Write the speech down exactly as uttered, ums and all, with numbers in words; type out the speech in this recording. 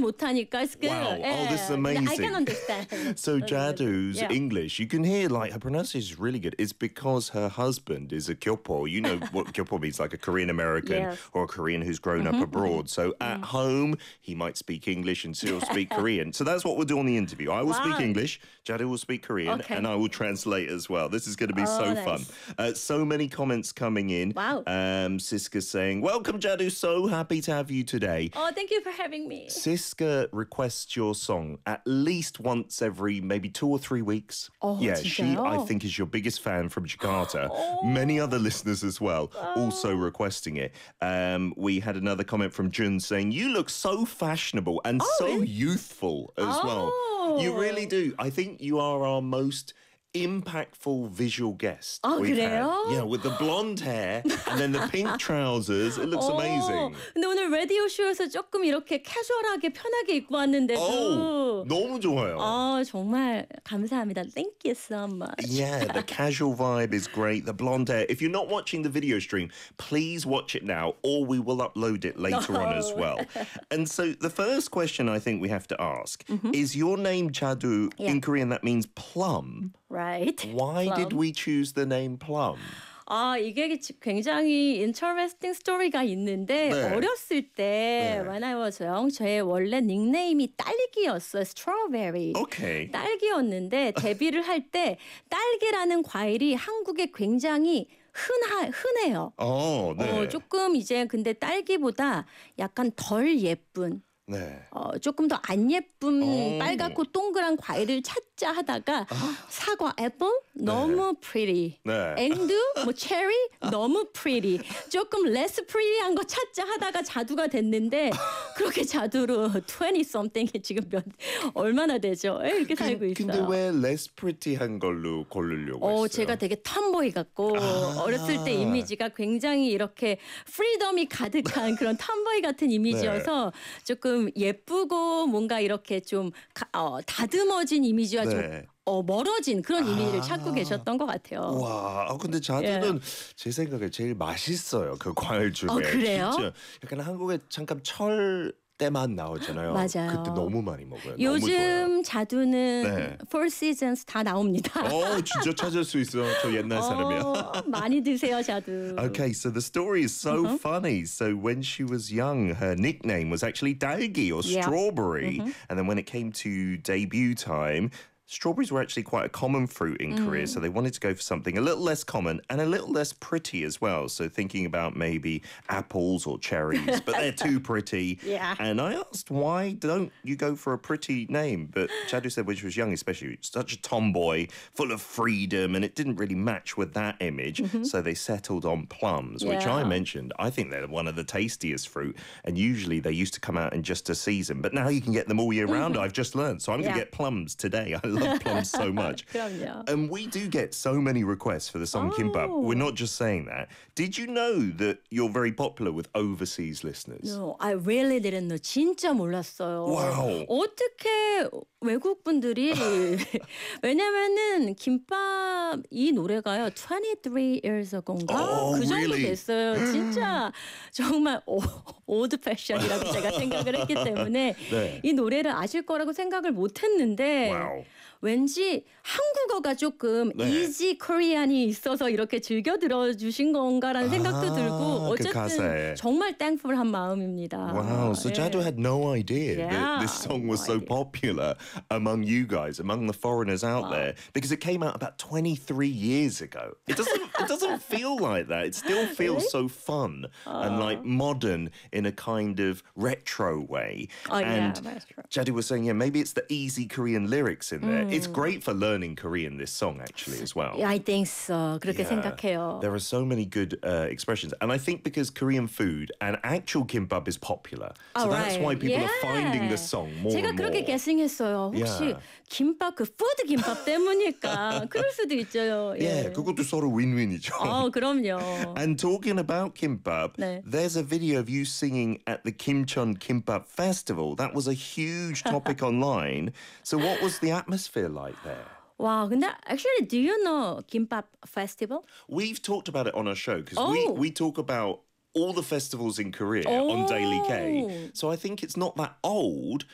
못하니까. It's good. Wow. Yeah. Oh, this is 근데 amazing. I can understand. So Jadu's Yeah. English, you can hear like her pronunciation is really good. It's because her husband is a Kyopo. You know what Kyopo means, like a Korean American Yes. or a Korean who's grown up abroad. So at home, he might speak English and she'll speak Korean. So that's what we'll do on the interview. I will Wow. speak English, Jadu will speak Korean, Okay. and I will translate as well. This is going to be Oh, so nice. fun. Uh, so many comments coming in. Wow. Um, Siska saying, welcome Jadu, so happy to have you today. Oh, thank you for having me. Siska requests your song at least once every maybe two or three weeks. Oh, yeah, she 진짜요? I think is your biggest fan from Jakarta. Many other listeners as well also requesting it. Um, we had another comment from Jun saying, you look so fashionable and so really? youthful as well. You really do. I think you are our most impactful visual guest 아, we've 그래요? had. Yeah, with the blonde hair and then the pink trousers. It looks 어, amazing. 근데 오늘 라디오 쇼에서 조금 이렇게 캐주얼하게 편하게 입고 왔는데도 Oh, 너무 좋아요. 아, 정말 감사합니다. Thank you so much. Yeah, the casual vibe is great. The blonde hair. If you're not watching the video stream, please watch it now, or we will upload it later on as well. And so the first question I think we have to ask is your name Chadu Yeah. in Korean that means plum. Right. Why Plum. did we choose the name plum? 아, 이게 굉장히 interesting story가 있는데 네. 어렸을 때 네. when I was young 저의 원래 닉네임이 딸기였어요. strawberry. Okay. 딸기였는데 데뷔를 할 때 딸기라는 과일이 한국에 굉장히 흔하, 흔해요. 어, 네. 어, 조금 이제 근데 딸기보다 약간 덜 예쁜 네. 어, 조금 더 안 예쁜 오. 빨갛고 동그란 과일을 찾자 하다가 사과, 애플 너무 pretty. 네. 앵두, 뭐 체리 너무 pretty. 조금 less pretty한 거 찾자 하다가 자두가 됐는데 그렇게 자두로 twenty something이 지금 몇 얼마나 되죠? 에, 이렇게 살고 있어요. 근데 왜 less pretty한 걸로 고르려고 어, 했어요? 제가 되게 텀보이 같고 아. 어렸을 때 이미지가 굉장히 이렇게 프리덤이 가득한 그런 텀보이 같은 이미지여서 조금 예쁘고 뭔가 이렇게 좀 가, 어, 다듬어진 이미지와 네. 좀 어, 멀어진 그런 이미지를 아. 찾고 계셨던 것 같아요. 와, 아, 근데 자두는 제 생각에 제일 맛있어요. 그 과일 중에. 어, 그래요? 진짜 약간 한국에 잠깐 철 때만 나오잖아요. 맞아요. 그때 너무 많이 먹어요. 요즘 너무 좋아요. 자두는 네. four seasons 다 나옵니다. 어, 진짜 찾을 수 있어. 저 옛날 사람이야. 어, 많이 드세요, 자두. Okay, so the story is so funny. So when she was young, her nickname was actually Dalgi or Yeah. strawberry. And then when it came to debut time, strawberries were actually quite a common fruit in Korea, so they wanted to go for something a little less common and a little less pretty as well. So thinking about maybe apples or cherries, but they're too pretty. Yeah. And I asked, why don't you go for a pretty name? But Chadu said when she was young, especially, such a tomboy, full of freedom, and it didn't really match with that image. So they settled on plums, which I Yeah. mentioned. I think they're one of the tastiest fruit, and usually they used to come out in just a season. But now you can get them all year round, I've just learned. So I'm going to Yeah. get plums today. I love plums so much. 그럼요. And we do get so many requests for the song Kimbap. Oh. We're not just saying that. Did you know that you're very popular with overseas listeners? No, I really didn't know. 진짜 몰랐어요. Wow. 어떻게 외국 분들이 왜냐면은 김밥 이 노래가요 twenty-three years ago인가 Oh, 그 정도 really? 됐어요. 진짜 정말 오드 패션이라고 제가 생각을 했기 때문에 네. 이 노래를 아실 거라고 생각을 못했는데 Wow. 왠지 한국어가 조금 네. 이지 코리안이 있어서 이렇게 즐겨 들어주신 건가라는 생각도 아, 들고 그 가사에. 어쨌든 정말 땡풀한 마음입니다. Wow, so 예. Jadu had no idea Yeah, that this song was no so idea. popular among you guys, among the foreigners out there, because it came out about twenty-three years ago. It doesn't it doesn't feel like that. It still feels so fun and like modern in a kind of retro way. Oh, yeah, and that's true. Jadu was saying, yeah, maybe it's the easy Korean lyrics in there. It's great for learning Korean, this song, actually, as well. I think so. 그렇게 Yeah. 생각해요. There are so many good uh, expressions. And I think because Korean food and actual kimbap is popular. So Oh, that's right. why people yeah. are finding the song more 제가 and more. 그렇게 guessing했어요. 혹시 Yeah. 김밥 그 푸드 김밥 때문일까? 그럴 수도 있죠. Yeah, 예. 그것도 서로 win-win이죠. 어, 그럼요. And talking about kimbap, 네. there's a video of you singing at the Kimcheon Kimbap Festival. That was a huge topic online. So what was the atmosphere like there? 와, 근데 actually do you know 김밥 festival? We've talked about it on our show because Oh. we, we talk about all the festivals in Korea on Daily K. So I think it's not that old,